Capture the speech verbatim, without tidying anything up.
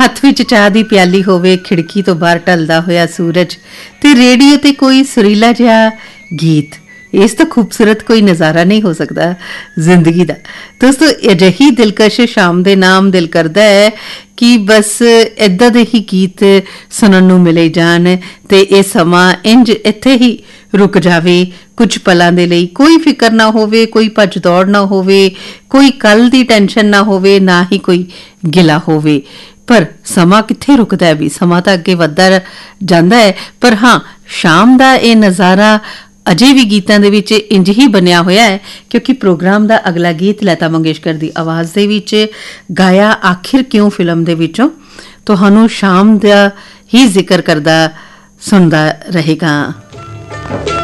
ਹੱਥ ਵਿੱਚ ਚਾਹ ਦੀ ਪਿਆਲੀ ਹੋਵੇ, ਖਿੜਕੀ ਤੋਂ ਬਾਹਰ ਢਲਦਾ ਹੋਇਆ ਸੂਰਜ ਤੇ ਰੇਡੀਓ ਤੇ ਕੋਈ ਸੁਰੀਲਾ ਜਿਹਾ ਗੀਤ, ਇਸ ਤੋਂ ਖੂਬਸੂਰਤ ਕੋਈ ਨਜ਼ਾਰਾ ਨਹੀਂ ਹੋ ਸਕਦਾ ਜ਼ਿੰਦਗੀ ਦਾ। ਦੋਸਤੋ, ਅਜਿਹੀ ਦਿਲਕਸ਼ ਸ਼ਾਮ ਦੇ ਨਾਮ ਦਿਲ ਕਰਦਾ ਹੈ ਕਿ ਬਸ ਇੱਦਾਂ ਦੇ ਹੀ ਗੀਤ ਸੁਣਨ ਨੂੰ ਮਿਲੇ ਜਾਣ ਤੇ ਇਹ ਸਮਾਂ ਇੰਝ ਇੱਥੇ ਹੀ ਰੁਕ ਜਾਵੇ ਕੁਝ ਪਲਾਂ ਦੇ ਲਈ। ਕੋਈ ਫਿਕਰ ਨਾ ਹੋਵੇ, ਕੋਈ ਭੱਜ ਦੌੜ ਨਾ ਹੋਵੇ, ਕੋਈ ਕੱਲ੍ਹ ਦੀ ਟੈਨਸ਼ਨ ਨਾ ਹੋਵੇ, ਨਾ ਹੀ ਕੋਈ ਗਿਲਾ ਹੋਵੇ। ਪਰ ਸਮਾਂ ਕਿੱਥੇ ਰੁਕਦਾ ਹੈ ਵੀ, ਸਮਾਂ ਤਾਂ ਅੱਗੇ ਵੱਧਦਾ ਜਾਂਦਾ ਹੈ। ਪਰ ਹਾਂ, ਸ਼ਾਮ ਦਾ ਇਹ ਨਜ਼ਾਰਾ ਅਜੇ ਵੀ ਗੀਤਾਂ ਦੇ ਵਿੱਚ ਇੰਝ ਹੀ ਬਣਿਆ ਹੋਇਆ ਹੈ, ਕਿਉਂਕਿ ਪ੍ਰੋਗਰਾਮ ਦਾ ਅਗਲਾ ਗੀਤ ਲਤਾ ਮੰਗੇਸ਼ਕਰ ਦੀ ਆਵਾਜ਼ ਦੇ ਵਿੱਚ ਗਾਇਆ ਆਖਿਰ ਕਿਉਂ ਫਿਲਮ ਦੇ ਵਿੱਚੋਂ ਤੁਹਾਨੂੰ ਸ਼ਾਮ ਦਾ ਹੀ ਜ਼ਿਕਰ ਕਰਦਾ ਸੁਣਦਾ ਰਹੇਗਾ।